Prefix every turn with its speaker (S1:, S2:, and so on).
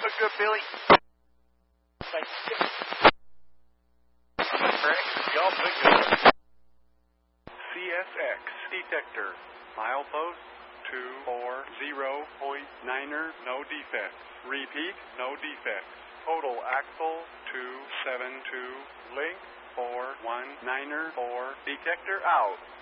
S1: good, Billy. Y'all big good. CSX detector. Milepost 240.9er, no defects. Repeat, no defects. Total axle 272. Link 419er 4. Detector out.